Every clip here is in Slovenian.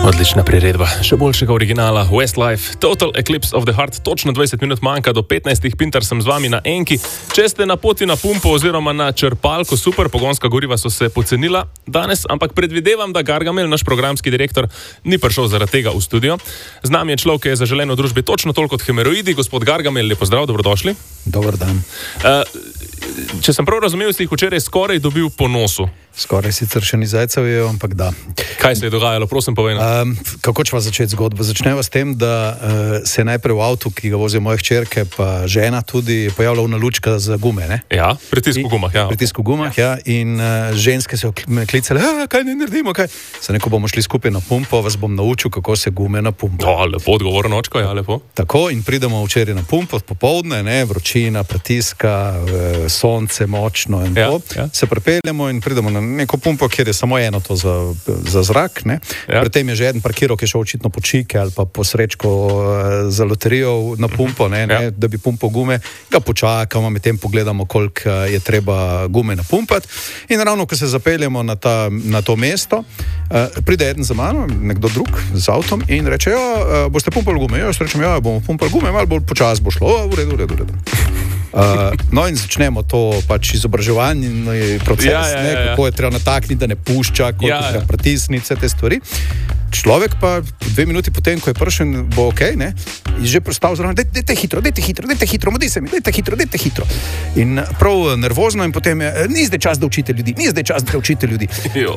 Odlična priredba, še boljšega originala Westlife, Total Eclipse of the Heart, točno 20 minut manjka do 15, Pintar sem z vami na Enki. Če ste na poti na pumpo oziroma na črpalko, super, pogonska goriva so se pocenila danes, ampak predvidevam, da Gargamel, naš programski direktor, ni prišel zaradi tega v studio. Z nami je človek, ki je zaželen v družbi točno toliko kot hemeroidi. Gospod Gargamel, lep pozdrav, dobrodošli. Dober dan. Če sem prav razumel, si jih včeraj skoraj dobil po nosu. Skoraj sicer še ni zajcev, ampak da. Kaj se je dogajalo, prosim povej nam. Kako ćva začeti zgodbo? Začneva s tem, da se je najprej v avtu, ki ga vozijo moje hčerke, pa žena tudi pojavila una lučka za gume, ne? Ja, pritisk v gumah, ja. Pritisk v gumah, ja. In ženske so me klicale, kaj ne naredimo, kaj? Se neko bomo šli skupaj na pumpo, vas bom naučil, kako se gume na pumpo. Lepo, odgovorno očko, ja, lepo. Tako, in pridemo včeraj na pumpo, popoldne, ne, vročina, pritiska, sonce močno in to. Ja. Se pripeljemo in pridemo na neko pumpo, kjer je samo eno to za zrak, ne. Ja. Pri tem je že eden parkiral, ki je šel očitno po čike ali pa po srečko za loterijo na pumpo, ne, ja. Da bi pumpo gume, ga počakamo, medtem pogledamo, koliko je treba gume napumpati. In ravno, ko se zapeljemo na to mesto, pride eden za mano, nekdo drug z avtom in reče, boste pumpali gume? Jaz rečem, bomo pumpali gume, malo bolj počas bo šlo. V redu. No in začnemo to pač izobraževalni proces, kako je treba natakniti, da ne pušča, koliko je treba pritisniti, te stvari. Človek pa 2 minuti potem, ko je prišel, bo okej, ne, je že prestal zraven, dajte hitro, modi se mi, dajte hitro. In prav nervozno in potem je, ni zdaj čas, da učite ljudi.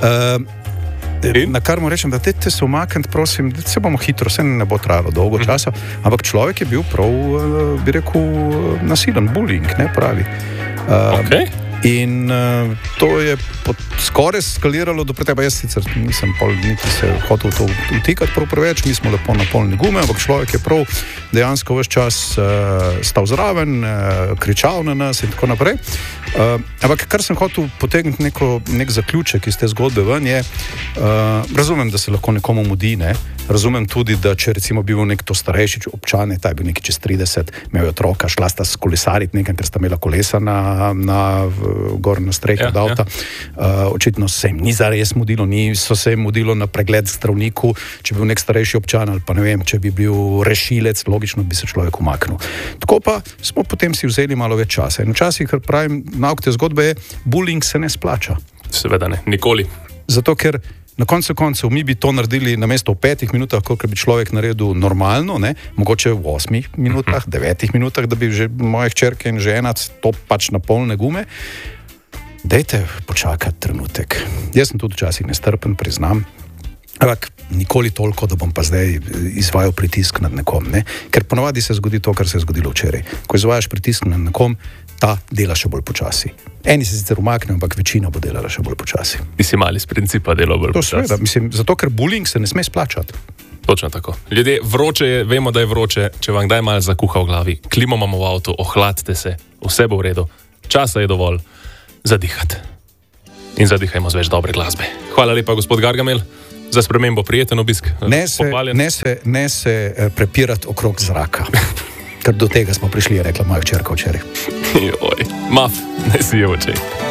Na kar mu rečem, da te se umakniti, prosim, da se bomo hitro, se ne bo trajalo dolgo časa, ampak človek je bil prav, bi rekel, nasilen, bullying, ne pravi. In to je skoraj skaliralo do pretega. Jaz sicer nisem niti se hotel to vtikati prav preveč, mi smo lepo napolnili gume, ampak človek je prav dejansko ves čas stal zraven, kričal na nas in tako naprej. Ampak kar sem hotel potegniti nek zaključek iz te zgodbe ven je, razumem, da se lahko nekomu mudi, ne? Razumem tudi, da če recimo bil nekdo starejši občan, ta je bil nekaj čez 30, imel je otroka, šla sta skolesariti nekaj, ker sta imela kolesa gor na strehi od avta. Očitno se jim ni zares mudilo, so se jim mudilo na pregled zdravniku, če bi bil nek starejši občan ali pa ne vem, če bi bil rešilec, logično bi se človek umaknil. Tako pa smo potem si vzeli malo več časa. In včasih, kar pravim, nauk te zgodbe je, bullying se ne splača. Seveda ne, nikoli. Zato, ker na koncu koncev mi bi to naredili namesto v 5 minutah, koliko bi človek naredil normalno, ne? Mogoče v 8 minutah, 9 minutah, da bi že moje hčerke in žena to pač napolne gume. Dajte počakati trenutek. Jaz sem tudi včasih nestrpen, priznam, ampak nikoli toliko, da bom pa zdaj izvajal pritisk nad nekom, ne? Ker ponavadi se zgodi to, kar se je zgodilo včeraj. Ko izvajaš pritisk nad nekom, ta dela še bolj počasi. Eni se sicer umaknejo, ampak večina bo delala še bolj počasi. Ti si mali iz principa delal bolj počasi. To seveda, zato ker bullying se ne sme splačati. Točno tako. Ljudje, vroče je, vemo, da je vroče, če vam kdaj malo zakuha v glavi, klimo imamo v avtu, ohladite se, vse bo v redu, časa je dovolj zadihati. In zadihajmo z več dobre glasbe. Hvala lepa, gospod Gargamel, za spremembo prijeten obisk. Ne se prepirati okrog zraka. Ker do tega smo prišli, je rekla moja hčerka včeraj. Maf, ne si je očej.